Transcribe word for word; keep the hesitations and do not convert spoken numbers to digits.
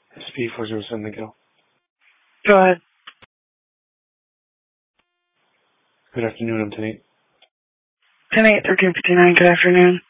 S P four zero seven Miguel. Go ahead. Good afternoon, I'm ten eight. ten eight, thirteen fifty-nine, good afternoon.